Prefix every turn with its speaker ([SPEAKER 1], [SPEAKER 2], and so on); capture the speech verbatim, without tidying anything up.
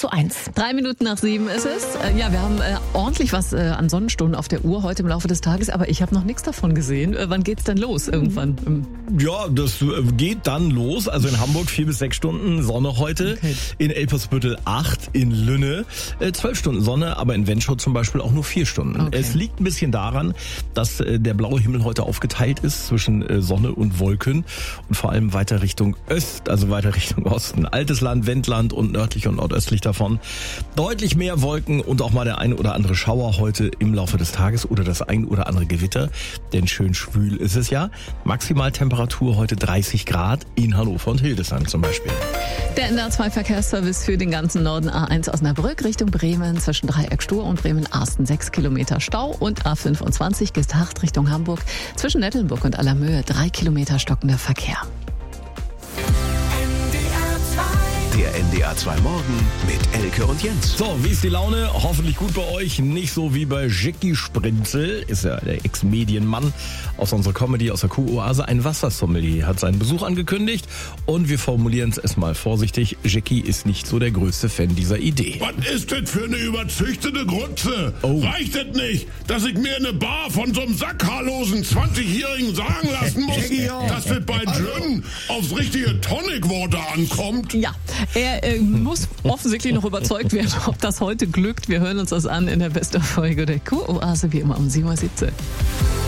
[SPEAKER 1] zu eins.
[SPEAKER 2] Drei Minuten nach sieben ist es. Äh, ja, wir haben äh, ordentlich was äh, an Sonnenstunden auf der Uhr heute im Laufe des Tages, aber ich habe noch nichts davon gesehen. Äh, wann geht's denn los irgendwann? Mhm.
[SPEAKER 3] Ja, das äh, geht dann los. Also in Hamburg vier bis sechs Stunden Sonne heute. Okay. In Elpersbüttel acht, in Lünne äh, zwölf Stunden Sonne, aber in Wenschow zum Beispiel auch nur vier Stunden. Okay. Es liegt ein bisschen daran, dass äh, der blaue Himmel heute aufgeteilt ist zwischen äh, Sonne und Wolken und vor allem weiter Richtung Öst, also weiter Richtung Osten. Altes Land, Wendland und nördlich und nordöstlich davon. Deutlich mehr Wolken und auch mal der ein oder andere Schauer heute im Laufe des Tages oder das ein oder andere Gewitter, denn schön schwül ist es ja. Maximaltemperatur heute dreißig Grad in Hannover und Hildesheim zum Beispiel.
[SPEAKER 2] Der N D R zwei Verkehrsservice für den ganzen Norden: A eins Osnabrück Richtung Bremen zwischen Dreieck-Stur und Bremen-Arsten sechs Kilometer Stau und A fünfundzwanzig Gestacht Richtung Hamburg zwischen Nettelnburg und Allermöhe drei Kilometer stockender Verkehr.
[SPEAKER 4] Der N D R zwei Morgen mit Elke und Jens.
[SPEAKER 3] So, wie ist die Laune? Hoffentlich gut bei euch. Nicht so wie bei Jackie Sprinzel, ist ja der Ex-Medienmann aus unserer Comedy, aus der Kuh-Oase. Ein Wassersommelier hat seinen Besuch angekündigt und wir formulieren es mal vorsichtig. Jackie ist nicht so der größte Fan dieser Idee.
[SPEAKER 5] Was ist das für eine überzüchtete Grütze?
[SPEAKER 3] Oh.
[SPEAKER 5] Reicht das nicht, dass ich mir eine Bar von so einem sackhaarlosen zwanzigjährigen sagen lassen muss,
[SPEAKER 3] Jackie, ja.
[SPEAKER 5] dass das bei Gin aufs richtige Tonic-Water ankommt?
[SPEAKER 2] Ja, er äh, muss offensichtlich noch überzeugt werden, ob das heute glückt. Wir hören uns das an in der besten Folge der Kuh-Oase, wie immer um sieben Uhr siebzehn.